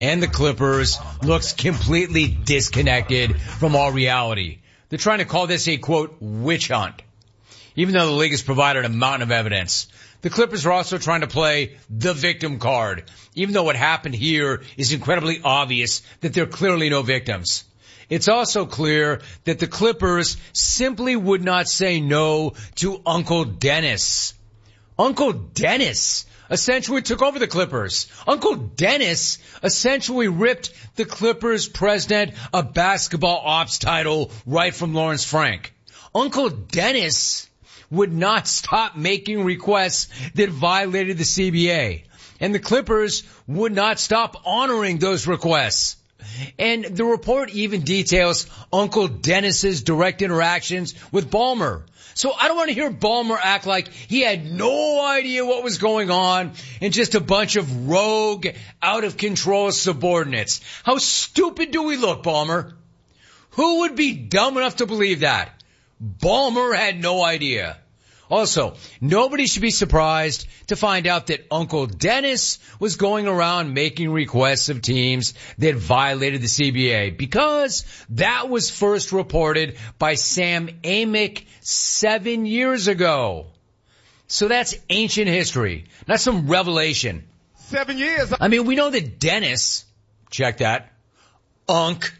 and the Clippers looks completely disconnected from all reality. They're trying to call this a, quote, witch hunt, even though the league has provided a mountain of evidence. The Clippers are also trying to play the victim card, even though what happened here is incredibly obvious that there are clearly no victims. It's also clear that the Clippers simply would not say no to Uncle Dennis. Uncle Dennis essentially took over the Clippers. Uncle Dennis essentially ripped the Clippers president a basketball ops title right from Lawrence Frank. Uncle Dennis would not stop making requests that violated the CBA. And the Clippers would not stop honoring those requests. And the report even details Uncle Dennis's direct interactions with Ballmer. So I don't want to hear Ballmer act like he had no idea what was going on and just a bunch of rogue, out-of-control subordinates. How stupid do we look, Ballmer? Who would be dumb enough to believe that? Ballmer had no idea. Also, nobody should be surprised to find out that Uncle Dennis was going around making requests of teams that violated the CBA, because that was first reported by Sam Amick 7 years ago. So that's ancient history, not some revelation. 7 years. I mean, we know that Dennis, check that, Unc,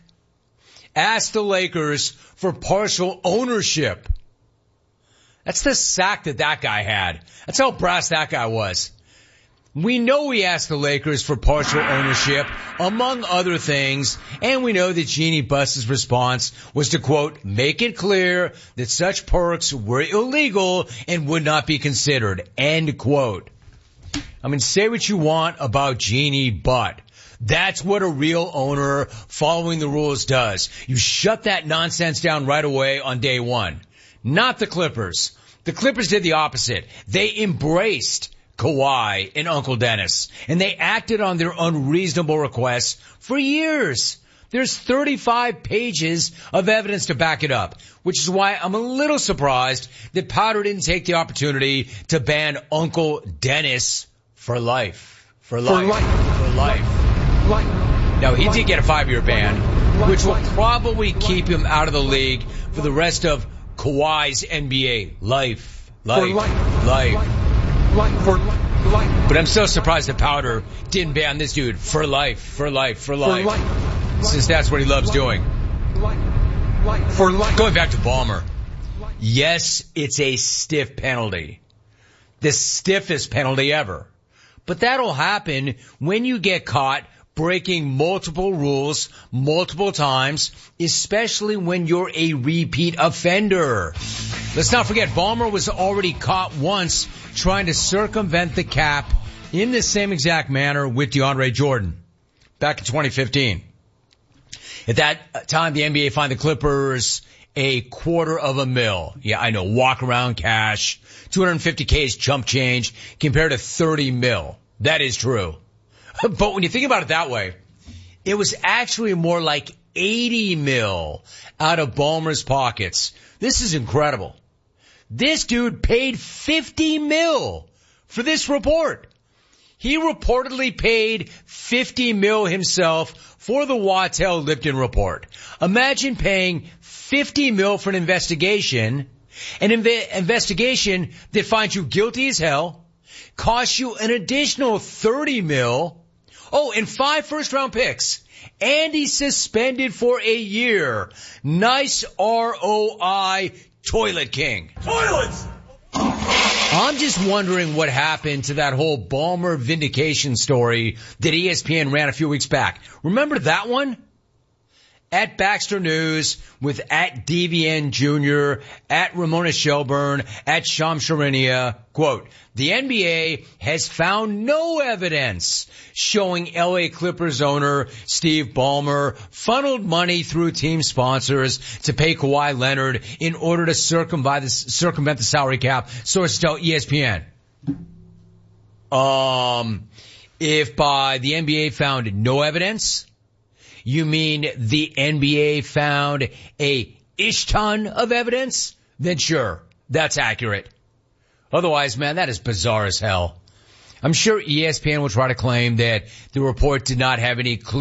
asked the Lakers for partial ownership. That's the sack that guy had. That's how brass that guy was. We know he asked the Lakers for partial ownership, among other things, and we know that Jeanie Buss's response was to, quote, make it clear that such perks were illegal and would not be considered, end quote. I mean, say what you want about Jeanie, but that's what a real owner following the rules does. You shut that nonsense down right away on day one. Not the Clippers. The Clippers did the opposite. They embraced Kawhi and Uncle Dennis, and they acted on their unreasonable requests for years. There's 35 pages of evidence to back it up, which is why I'm a little surprised that Powder didn't take the opportunity to ban Uncle Dennis for life. For life. Now, he did get a 5-year ban, which will probably keep him out of the league for the rest of Kawhi's NBA life. But I'm so surprised that Powder didn't ban this dude for life. Since that's what he loves doing. Going back to Ballmer. Yes, it's a stiff penalty. The stiffest penalty ever. But that'll happen when you get caught breaking multiple rules multiple times, especially when you're a repeat offender. Let's not forget, Ballmer was already caught once trying to circumvent the cap in the same exact manner with DeAndre Jordan back in 2015. At that time, the NBA fined the Clippers $250,000. Yeah, I know, walk around cash. $250K is chump change compared to $30 million. That is true. But when you think about it that way, it was actually more like $80 million out of Ballmer's pockets. This is incredible. This dude paid $50 million for this report. He reportedly paid $50 million himself for the Waddell Lipton report. Imagine paying $50 million for an investigation that finds you guilty as hell, costs you an additional $30 million. Oh, and 5 first-round picks. And he's suspended for a year. Nice ROI, Toilet King. Toilets! I'm just wondering what happened to that whole Ballmer vindication story that ESPN ran a few weeks back. Remember that one? At Baxter News with at DVN Jr., at Ramona Shelburne, at Shams Charania, quote, the NBA has found no evidence showing LA Clippers owner Steve Ballmer funneled money through team sponsors to pay Kawhi Leonard in order to circumvent the salary cap, sources tell ESPN. If by the NBA found no evidence, you mean the NBA found a ish-ton of evidence? Then sure, that's accurate. Otherwise, man, that is bizarre as hell. I'm sure ESPN will try to claim that the report did not have any